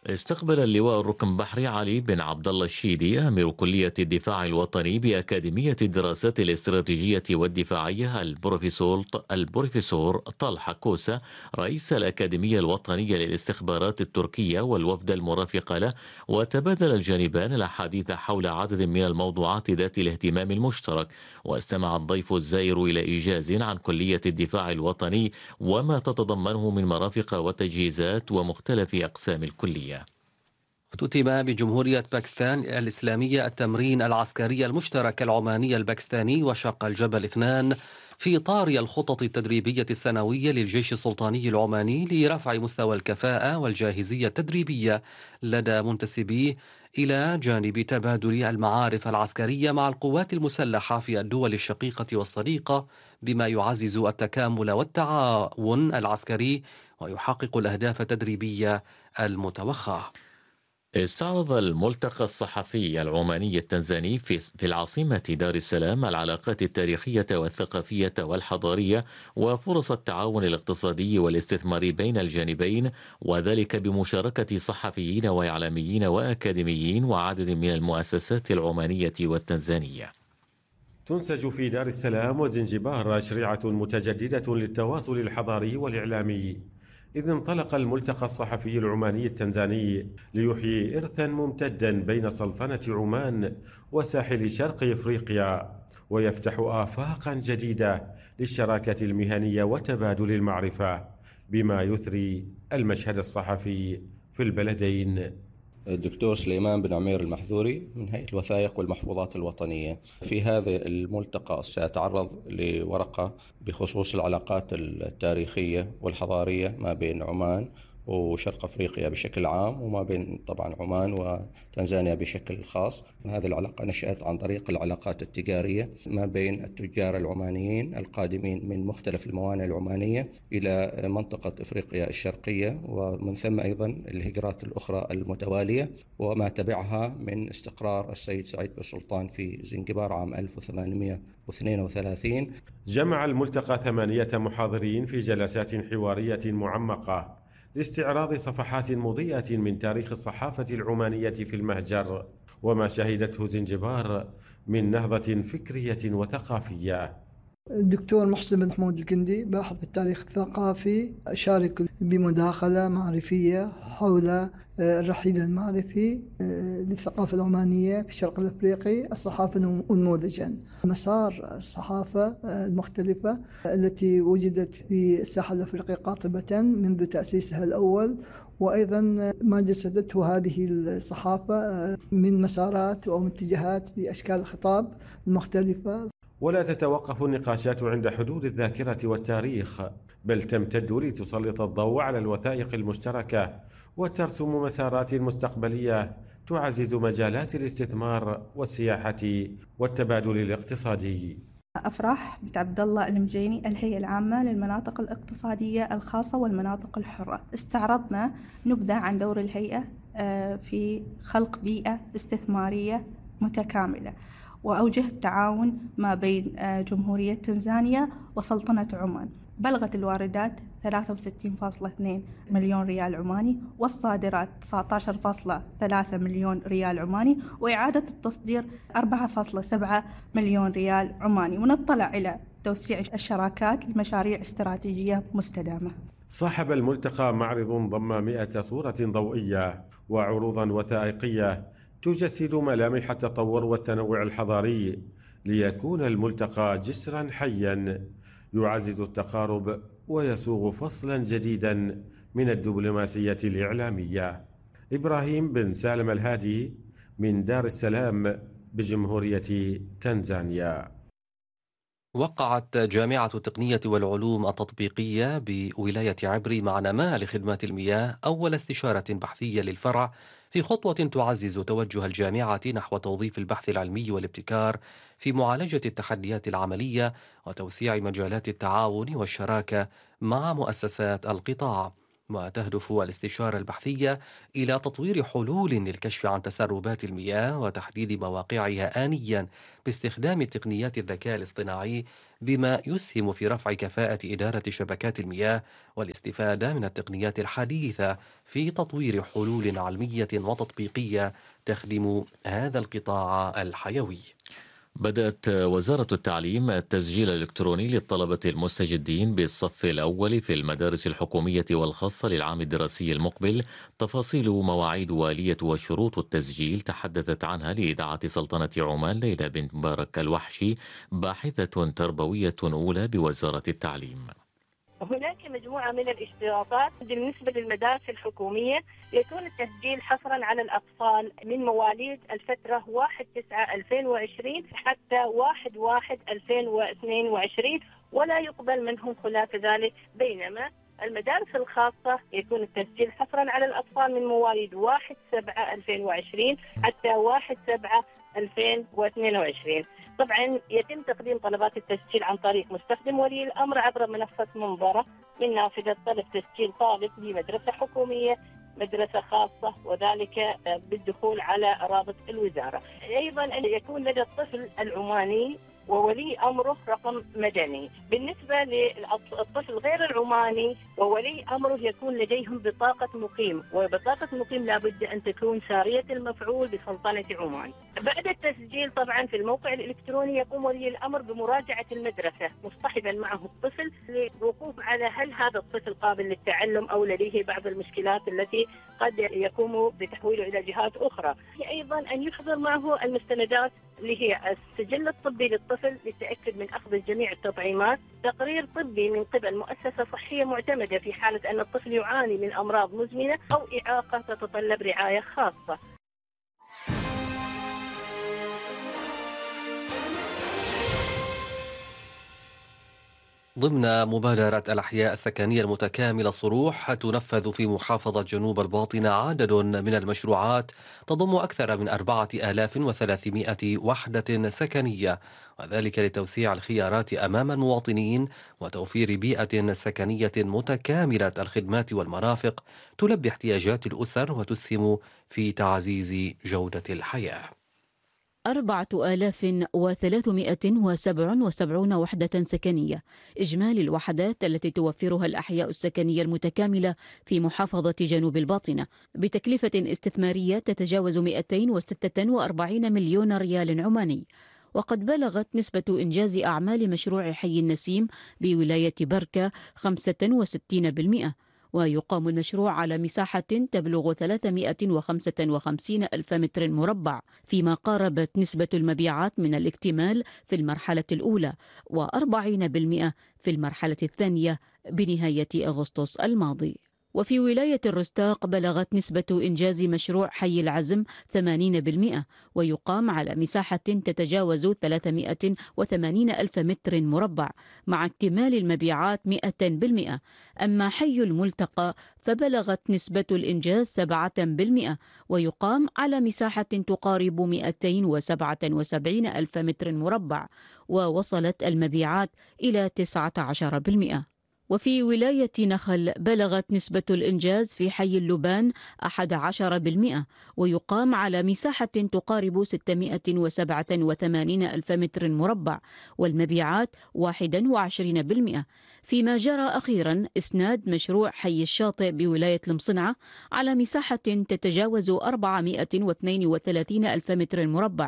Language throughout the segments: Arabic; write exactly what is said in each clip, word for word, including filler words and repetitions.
استقبل اللواء الركن بحري علي بن عبد الله الشيدي أمير كلية الدفاع الوطني بأكاديمية الدراسات الاستراتيجية والدفاعية البروفيسور البروفيسور طلحة كوسة رئيس الأكاديمية الوطنية للاستخبارات التركية والوفد المرافق له، وتبادل الجانبان الأحاديث حول عدد من الموضوعات ذات الاهتمام المشترك. واستمع الضيف الزائر إلى إيجاز عن كلية الدفاع الوطني وما تتضمنه من مرافق وتجهيزات ومختلف أقسام الكلية. اختتم بجمهورية باكستان الإسلامية التمرين العسكري المشترك العماني الباكستاني وشق الجبل اثنان في إطار الخطط التدريبية السنوية للجيش السلطاني العماني لرفع مستوى الكفاءة والجاهزية التدريبية لدى منتسبيه، إلى جانب تبادل المعارف العسكرية مع القوات المسلحة في الدول الشقيقة والصديقة، بما يعزز التكامل والتعاون العسكري ويحقق الأهداف التدريبية المتوخاة. استعرض الملتقى الصحفي العماني التنزاني في في العاصمة دار السلام العلاقات التاريخية والثقافية والحضارية وفرص التعاون الاقتصادي والاستثماري بين الجانبين، وذلك بمشاركة صحفيين وإعلاميين وأكاديميين وعدد من المؤسسات العمانية والتنزانية. تنسج في دار السلام وزنجبار أشرعة متجددة للتواصل الحضاري والإعلامي، إذ انطلق الملتقى الصحفي العماني التنزاني ليحيي إرثا ممتدا بين سلطنة عمان وساحل شرق إفريقيا، ويفتح آفاقا جديدة للشراكة المهنية وتبادل المعرفة، بما يثري المشهد الصحفي في البلدين. الدكتور سليمان بن عمير المحذوري من هيئة الوثائق والمحفوظات الوطنية. في هذا الملتقى سأتعرض لورقة بخصوص العلاقات التاريخية والحضارية ما بين عمان وشرق أفريقيا بشكل عام، وما بين طبعا عمان وتنزانيا بشكل خاص. هذه العلاقة نشأت عن طريق العلاقات التجارية ما بين التجار العمانيين القادمين من مختلف الموانئ العمانية إلى منطقة أفريقيا الشرقية، ومن ثم أيضا الهجرات الأخرى المتوالية، وما تبعها من استقرار السيد سعيد بن سلطان في زنجبار عام ألف وثمانمئة واثنين وثلاثين. جمع الملتقى ثمانية محاضرين في جلسات حوارية معمقة لاستعراض صفحات مضيئة من تاريخ الصحافة العمانية في المهجر، وما شهدته زنجبار من نهضة فكرية وثقافية. الدكتور محسن بن حمود الكندي باحث في التاريخ الثقافي شارك بمداخلة معرفية حول الرحيل المعرفي للثقافة العمانية في الشرق الأفريقي، الصحافة نموذجا، مسار الصحافة المختلفة التي وجدت في الساحة الأفريقية قاطبة منذ تأسيسها الأول، وأيضا ما جسدته هذه الصحافة من مسارات أو اتجاهات في أشكال الخطاب المختلفة. ولا تتوقف النقاشات عند حدود الذاكرة والتاريخ، بل تمتد لتسلط الضوء على الوثائق المشتركة وترسم مسارات مستقبلية تعزز مجالات الاستثمار والسياحة والتبادل الاقتصادي. أفراح بنت عبد الله المجيني، الهيئة العامة للمناطق الاقتصادية الخاصة والمناطق الحرة. استعرضنا نبذة عن دور الهيئة في خلق بيئة استثمارية متكاملة وأوجه التعاون ما بين جمهورية تنزانيا وسلطنة عمان. بلغت الواردات ثلاثة وستين فاصلة اثنين مليون ريال عماني، والصادرات تسعة عشر فاصلة ثلاثة مليون ريال عماني، وإعادة التصدير أربعة فاصلة سبعة مليون ريال عماني. ونطلع إلى توسيع الشراكات لمشاريع استراتيجية مستدامة. صاحب الملتقى معرض ضم مئة صورة ضوئية وعروضا وثائقية تجسد ملامح التطور والتنوع الحضاري، ليكون الملتقى جسرا حيا يعزز التقارب ويصوغ فصلا جديدا من الدبلوماسية الإعلامية. إبراهيم بن سالم الهادي من دار السلام بجمهورية تنزانيا. وقعت جامعة التقنية والعلوم التطبيقية بولاية عبري مع نماء لخدمات المياه أول استشارة بحثية للفرع، في خطوة تعزز توجه الجامعة نحو توظيف البحث العلمي والابتكار في معالجة التحديات العملية وتوسيع مجالات التعاون والشراكة مع مؤسسات القطاع. وتهدف الاستشارة البحثية إلى تطوير حلول للكشف عن تسربات المياه وتحديد مواقعها آنيا باستخدام تقنيات الذكاء الاصطناعي، بما يسهم في رفع كفاءة إدارة شبكات المياه والاستفادة من التقنيات الحديثة في تطوير حلول علمية وتطبيقية تخدم هذا القطاع الحيوي. بدأت وزارة التعليم التسجيل الإلكتروني للطلبة المستجدين بالصف الأول في المدارس الحكومية والخاصة للعام الدراسي المقبل. تفاصيل مواعيد والية وشروط التسجيل تحدثت عنها لإذاعة سلطنة عمان ليلى بنت مبارك الوحشي، باحثة تربوية أولى بوزارة التعليم. هناك مجموعة من الاشتراطات بالنسبة للمدارس الحكومية. يكون التسجيل حصرا على الأطفال من مواليد الفترة واحد تسعة ألفين وعشرين حتى واحد واحد ألفين واثنين وعشرين، ولا يقبل منهم خلاف ذلك. بينما المدارس الخاصة يكون التسجيل حصرا على الأطفال من مواليد واحد سبعة ألفين وعشرين حتى واحد سبعة ألفين واثنين وعشرين. طبعا يتم تقديم طلبات التسجيل عن طريق مستخدم ولي الأمر عبر منصة منظرة من نافذة طلب تسجيل طالب لمدرسة حكومية، مدرسة خاصة، وذلك بالدخول على رابط الوزارة. أيضا أن يكون لدى الطفل العماني وولي أمره رقم مدني. بالنسبة للطفل غير العماني وولي أمره يكون لديهم بطاقة مقيم، وبطاقة مقيم لابد أن تكون سارية المفعول بسلطنة عمان. بعد التسجيل طبعا في الموقع الإلكتروني يقوم ولي الأمر بمراجعة المدرسة مصطحبا معه الطفل للوقوف على هل هذا الطفل قابل للتعلم أو لديه بعض المشكلات التي قد يقوم بتحويله إلى جهات أخرى. أيضا أن يحضر معه المستندات اللي هي السجل الطبي للطفل للتأكد من أخذ جميع التطعيمات، تقرير طبي من قبل مؤسسة صحية معتمدة في حالة أن الطفل يعاني من أمراض مزمنة أو إعاقة تتطلب رعاية خاصة. ضمن مبادرة الأحياء السكنية المتكاملة صروح، تنفذ في محافظة جنوب الباطنة عدد من المشروعات تضم أكثر من أربعة آلاف وثلاثمائة وحدة سكنية، وذلك لتوسيع الخيارات أمام المواطنين وتوفير بيئة سكنية متكاملة الخدمات والمرافق تلبي احتياجات الأسر وتسهم في تعزيز جودة الحياة. أربعة آلاف وثلاثمائة وسبعة وسبعين وحدة سكنية، إجمالي الوحدات التي توفرها الأحياء السكنية المتكاملة في محافظة جنوب الباطنة بتكلفة استثمارية تتجاوز مئتين وستة وأربعين مليون ريال عماني. وقد بلغت نسبة إنجاز أعمال مشروع حي النسيم بولاية بركة خمسة وستين بالمئة، ويقام المشروع على مساحة تبلغ ثلاثمائة وخمسة وخمسين ألف متر مربع، فيما قاربت نسبة المبيعات من الاكتمال في المرحلة الأولى وأربعين بالمئة في المرحلة الثانية بنهاية أغسطس الماضي. وفي ولاية الرستاق بلغت نسبة إنجاز مشروع حي العزم ثمانين بالمئة، ويقام على مساحة تتجاوز ثلاثمائة وثمانين ألف متر مربع مع اكتمال المبيعات مئة بالمئة. أما حي الملتقى فبلغت نسبة الإنجاز سبعة بالمئة، ويقام على مساحة تقارب مئتين وسبعة وسبعين ألف متر مربع، ووصلت المبيعات إلى تسعة عشر بالمئة. وفي ولاية نخل بلغت نسبة الإنجاز في حي اللبان أحد عشر بالمئة، ويقام على مساحة تقارب ستمائة وسبعة وثمانين ألف متر مربع، والمبيعات واحد وعشرين بالمئة. فيما جرى أخيرا إسناد مشروع حي الشاطئ بولاية المصنعة على مساحة تتجاوز أربعمائة واثنين وثلاثين ألف متر مربع،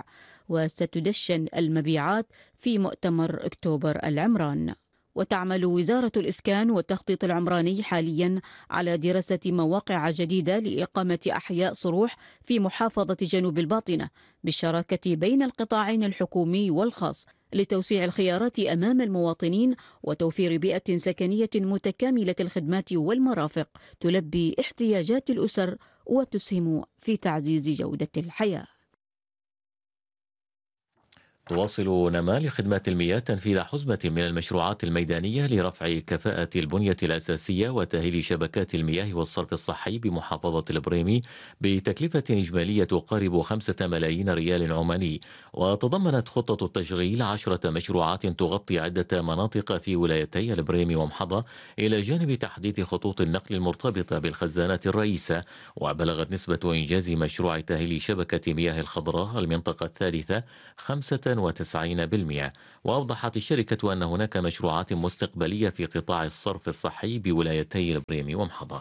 وستدشن المبيعات في مؤتمر أكتوبر العمران. وتعمل وزارة الإسكان والتخطيط العمراني حاليا على دراسة مواقع جديدة لإقامة أحياء صروح في محافظة جنوب الباطنة بالشراكة بين القطاعين الحكومي والخاص لتوسيع الخيارات أمام المواطنين وتوفير بيئة سكنية متكاملة الخدمات والمرافق تلبي احتياجات الأسر وتسهم في تعزيز جودة الحياة. تواصل نمال خدمات المياه تنفيذ حزمة من المشروعات الميدانية لرفع كفاءة البنية الأساسية وتأهيل شبكات المياه والصرف الصحي بمحافظة البريمي بتكلفة إجمالية تقارب خمسة ملايين ريال عماني، وتضمنت خطة التشغيل عشرة مشروعات تغطي عدة مناطق في ولايتي البريمي ومحضة، إلى جانب تحديث خطوط النقل المرتبطة بالخزانات الرئيسة. وبلغت نسبة إنجاز مشروع تأهيل شبكة مياه الخضراء المنطقة الثالثة خمسة وتسعين بالمئة. وأوضحت الشركة أن هناك مشروعات مستقبلية في قطاع الصرف الصحي بولايتي البريمي ومحضة.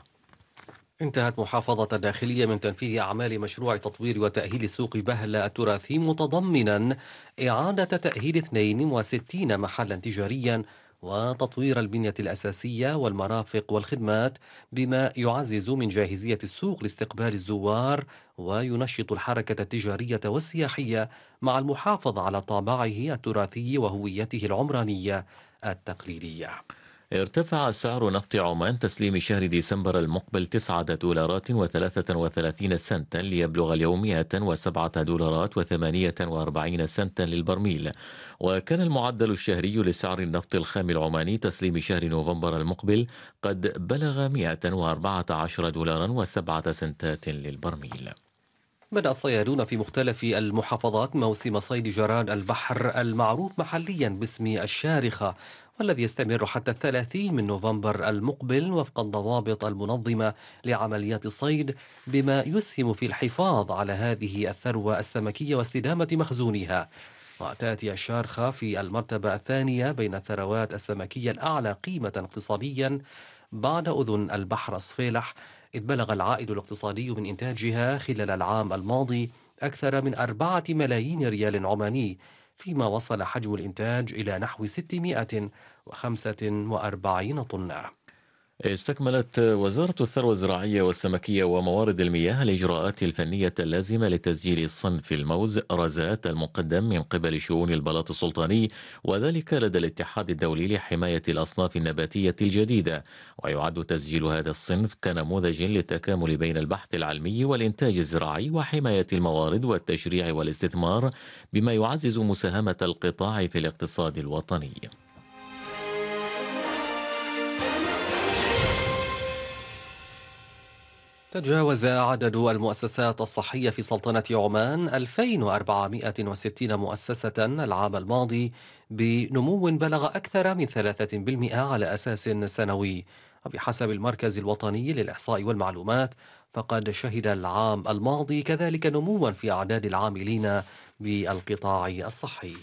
انتهت محافظة الداخلية من تنفيذ أعمال مشروع تطوير وتأهيل سوق بهلة التراثي، متضمنا إعادة تأهيل اثنين وستين محلا تجاريا وتطوير البنية الأساسية والمرافق والخدمات، بما يعزز من جاهزية السوق لاستقبال الزوار وينشط الحركة التجارية والسياحية، مع المحافظة على طابعه التراثي وهويته العمرانية التقليدية. ارتفع سعر نفط عمان تسليم شهر ديسمبر المقبل تسعة دولارات وثلاثة وثلاثين سنتا ليبلغ اليوم مئة وسبعة دولارات وثمانية وأربعين سنتا للبرميل. وكان المعدل الشهري لسعر النفط الخام العماني تسليم شهر نوفمبر المقبل قد بلغ مئة وأربعة عشر دولارا وسبعة سنتات للبرميل. بدأ الصيادون في مختلف المحافظات موسم صيد جراد البحر المعروف محليا باسم الشارخة، والذي يستمر حتى الثلاثين من نوفمبر المقبل وفق الضوابط المنظمة لعمليات الصيد، بما يسهم في الحفاظ على هذه الثروة السمكية واستدامة مخزونها. وتأتي الشارخة في المرتبة الثانية بين الثروات السمكية الأعلى قيمة اقتصاديا بعد أذن البحر الصفيلح، إذ بلغ العائد الاقتصادي من إنتاجها خلال العام الماضي أكثر من أربعة ملايين ريال عماني، فيما وصل حجم الإنتاج إلى نحو ستمائة وخمسة وأربعين طنا. استكملت وزارة الثروة الزراعية والسمكية وموارد المياه الإجراءات الفنية اللازمة لتسجيل صنف الموز رزات المقدم من قبل شؤون البلاط السلطاني، وذلك لدى الاتحاد الدولي لحماية الأصناف النباتية الجديدة. ويعد تسجيل هذا الصنف كنموذج للتكامل بين البحث العلمي والإنتاج الزراعي وحماية الموارد والتشريع والاستثمار، بما يعزز مساهمة القطاع في الاقتصاد الوطني. تجاوز عدد المؤسسات الصحية في سلطنة عمان ألفين وأربعمائة وستين مؤسسة العام الماضي، بنمو بلغ أكثر من ثلاثة بالمئة على أساس سنوي. وبحسب المركز الوطني للإحصاء والمعلومات، فقد شهد العام الماضي كذلك نموا في أعداد العاملين بالقطاع الصحي.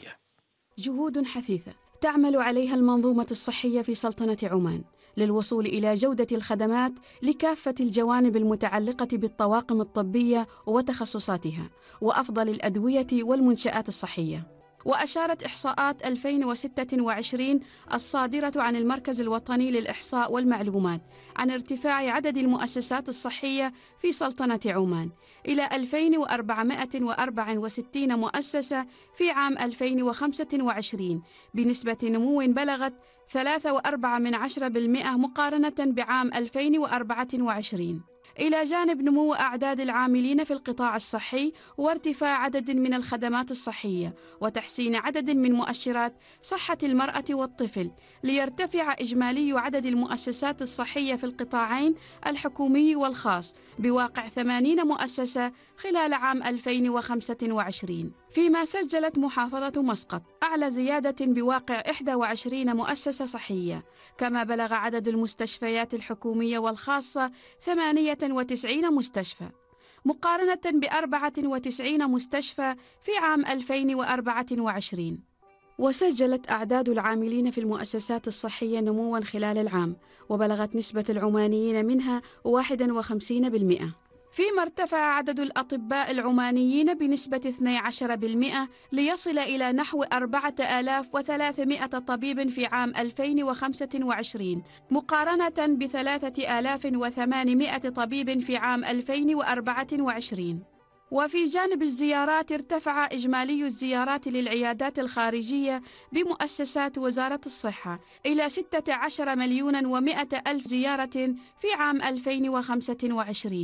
جهود حثيثة تعمل عليها المنظومة الصحية في سلطنة عمان للوصول إلى جودة الخدمات لكافة الجوانب المتعلقة بالطواقم الطبية وتخصصاتها وأفضل الأدوية والمنشآت الصحية. وأشارت إحصاءات ألفين وستة وعشرين الصادرة عن المركز الوطني للإحصاء والمعلومات عن ارتفاع عدد المؤسسات الصحية في سلطنة عمان إلى ألفين وأربعمائة وأربعة وستين مؤسسة في عام ألفين وخمسة وعشرين، بنسبة نمو بلغت ثلاثة وأربعة من عشرة بالمئة مقارنة بعام ألفين وأربعة وعشرين، إلى جانب نمو أعداد العاملين في القطاع الصحي وارتفاع عدد من الخدمات الصحية وتحسين عدد من مؤشرات صحة المرأة والطفل، ليرتفع إجمالي عدد المؤسسات الصحية في القطاعين الحكومي والخاص بواقع ثمانين مؤسسة خلال عام ألفين وخمسة وعشرين. فيما سجلت محافظة مسقط أعلى زيادة بواقع إحدى وعشرين مؤسسة صحية، كما بلغ عدد المستشفيات الحكومية والخاصة ثمانية وتسعين مستشفى مقارنة بأربعة وتسعين مستشفى في عام ألفين وأربعة وعشرين. وسجلت أعداد العاملين في المؤسسات الصحية نمواً خلال العام، وبلغت نسبة العمانيين منها واحد وخمسين بالمئة، فيما ارتفع عدد الأطباء العمانيين بنسبة اثني عشر بالمئة ليصل إلى نحو أربعة آلاف وثلاثمائة طبيب في عام ألفين وخمسة وعشرين مقارنة بثلاثة آلاف وثمانمائة طبيب في عام ألفين وأربعة وعشرين. وفي جانب الزيارات، ارتفع إجمالي الزيارات للعيادات الخارجية بمؤسسات وزارة الصحة إلى ستة عشر مليون ومائة ألف زيارة في عام ألفين وخمسة وعشرين.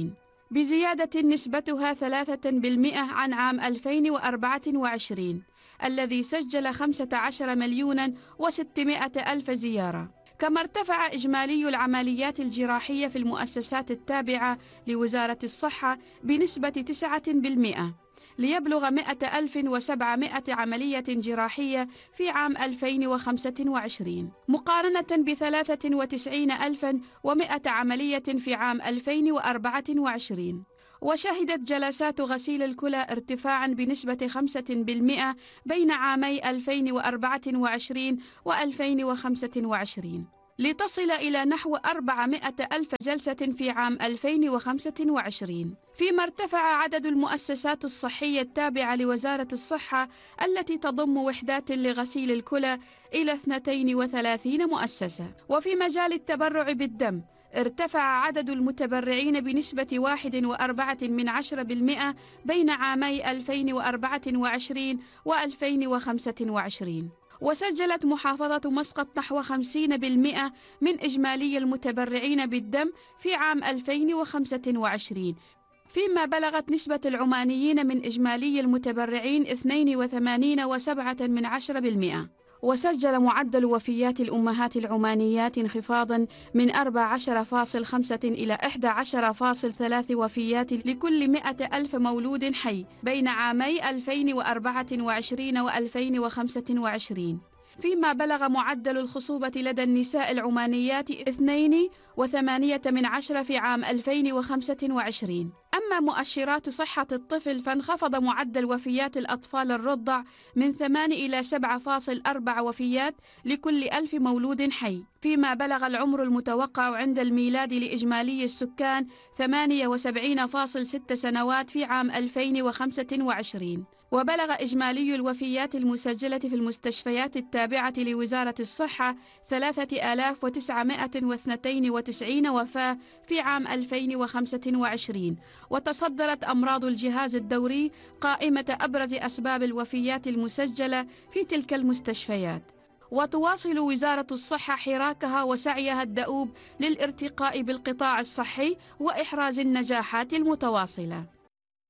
بزيادة نسبتها ثلاثة بالمئة عن عام ألفين وأربعة وعشرين الذي سجل خمسة عشر مليونا وستمائة ألف زيارة. كما ارتفع إجمالي العمليات الجراحية في المؤسسات التابعة لوزارة الصحة بنسبة تسعة بالمئة ليبلغ مئة ألف وسبعمائة عملية جراحية في عام ألفين وخمسة وعشرين مقارنة بثلاثة وتسعين ألفا ومائة عملية في عام ألفين وأربعة وعشرين. وشهدت جلسات غسيل الكلى ارتفاعاً بنسبة خمسة بالمئة بين عامي ألفين وأربعة وعشرين وألفين وخمسة وعشرين لتصل إلى نحو أربعمائة ألف جلسة في عام ألفين وخمسة وعشرين، فيما ارتفع عدد المؤسسات الصحية التابعة لوزارة الصحة التي تضم وحدات لغسيل الكلى إلى اثنتين وثلاثين مؤسسة. وفي مجال التبرع بالدم ارتفع عدد المتبرعين بنسبة واحد وأربعة من عشرة بالمئة بين عامي ألفين وأربعة وعشرين وألفين وخمسة وعشرين. وسجلت محافظة مسقط نحو خمسين بالمئة من إجمالي المتبرعين بالدم في عام ألفين وخمسة وعشرين، فيما بلغت نسبة العمانيين من إجمالي المتبرعين اثنين وثمانين فاصلة سبعة من عشرة بالمئة. وسجل معدل وفيات الأمهات العمانيات انخفاضاً من أربعة عشر فاصلة خمسة إلى إحدى عشرة فاصلة ثلاثة وفيات لكل مئة ألف مولود حي بين عامي ألفين وأربعة وعشرين وألفين وخمسة وعشرين، فيما بلغ معدل الخصوبة لدى النساء العمانيات اثنين وثمانية من عشرة في عام ألفين وخمسة وعشرين. أما مؤشرات صحة الطفل فانخفض معدل وفيات الأطفال الرضع من ثمانية إلى سبعة فاصلة أربعة وفيات لكل ألف مولود حي، فيما بلغ العمر المتوقع عند الميلاد لإجمالي السكان ثمانية وسبعين فاصلة ستة سنوات في عام ألفين وخمسة وعشرين. وبلغ إجمالي الوفيات المسجلة في المستشفيات التابعة لوزارة الصحة ثلاثة آلاف وتسعمائة واثنين وتسعين وفاة في عام ألفين وخمسة وعشرين. وتصدرت أمراض الجهاز الدوري قائمة أبرز أسباب الوفيات المسجلة في تلك المستشفيات. وتواصل وزارة الصحة حراكها وسعيها الدؤوب للارتقاء بالقطاع الصحي وإحراز النجاحات المتواصلة.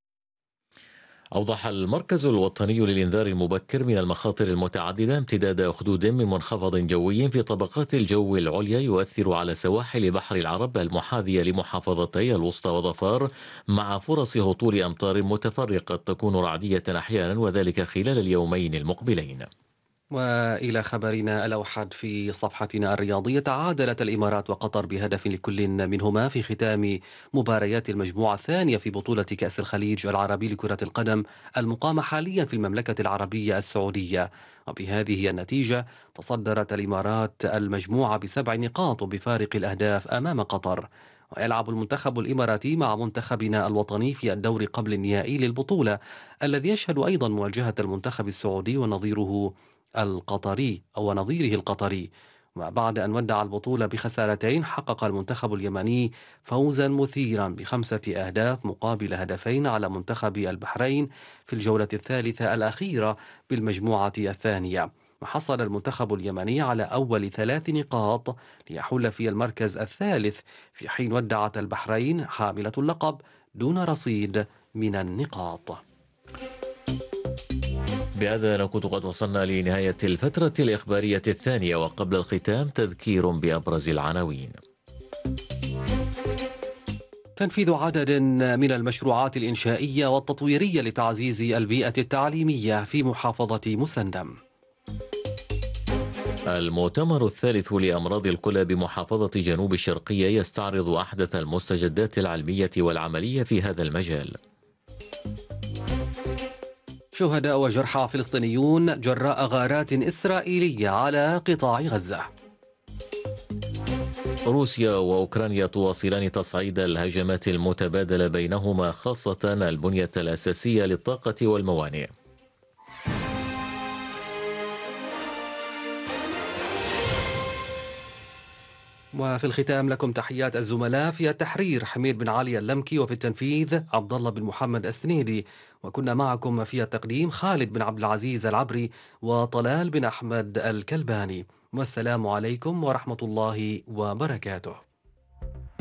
أوضح المركز الوطني للإنذار المبكر من المخاطر المتعددة امتداد أخدود من منخفض جوي في طبقات الجو العليا يؤثر على سواحل بحر العرب المحاذية لمحافظتي الوسطى وظفار، مع فرص هطول أمطار متفرقة تكون رعدية أحيانا، وذلك خلال اليومين المقبلين. وإلى خبرنا الأوحد في صفحتنا الرياضية، تعادلت الإمارات وقطر بهدف لكل منهما في ختام مباريات المجموعة الثانية في بطولة كأس الخليج العربي لكرة القدم المقامة حاليا في المملكة العربية السعودية. وبهذه النتيجة تصدرت الإمارات المجموعة بسبع نقاط وبفارق الأهداف أمام قطر. ويلعب المنتخب الإماراتي مع منتخبنا الوطني في الدور قبل النهائي للبطولة الذي يشهد أيضا مواجهة المنتخب السعودي ونظيره القطري أو نظيره القطري. وبعد أن ودع البطولة بخسارتين، حقق المنتخب اليمني فوزا مثيرا بخمسة أهداف مقابل هدفين على منتخب البحرين في الجولة الثالثة الأخيرة بالمجموعة الثانية. وحصل المنتخب اليمني على أول ثلاث نقاط ليحل في المركز الثالث، في حين ودعت البحرين حاملة اللقب دون رصيد من النقاط. بهذا نكون قد وصلنا لنهاية الفترة الإخبارية الثانية، وقبل الختام تذكير بأبرز العناوين. تنفيذ عدد من المشروعات الإنشائية والتطويرية لتعزيز البيئة التعليمية في محافظة مسندم. المؤتمر الثالث لأمراض الكلى بمحافظة جنوب الشرقية يستعرض أحدث المستجدات العلمية والعملية في هذا المجال. شهداء وجرحى فلسطينيون جراء غارات إسرائيلية على قطاع غزة. روسيا وأوكرانيا تواصلان تصعيد الهجمات المتبادلة بينهما، خاصة البنية الأساسية للطاقة والموانئ. وفي الختام لكم تحيات الزملاء في التحرير حميد بن علي اللمكي، وفي التنفيذ عبد الله بن محمد السنيدي، وكنا معكم في التقديم خالد بن عبد العزيز العبري وطلال بن أحمد الكلباني. والسلام عليكم ورحمة الله وبركاته.